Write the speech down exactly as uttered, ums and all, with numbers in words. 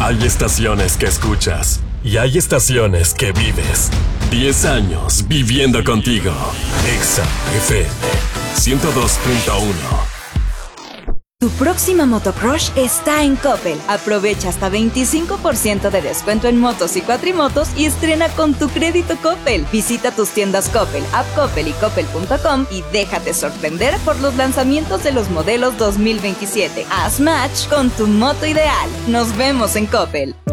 Hay estaciones que escuchas y hay estaciones que vives. Diez años viviendo contigo. Exa F M ciento dos punto uno. Tu próxima motocrush está en Coppel. Aprovecha hasta veinticinco por ciento de descuento en motos y cuatrimotos y estrena con tu crédito Coppel. Visita tus tiendas Coppel, App Coppel y Coppel punto com y déjate sorprender por los lanzamientos de los modelos dos mil veintisiete. Haz match con tu moto ideal. Nos vemos en Coppel.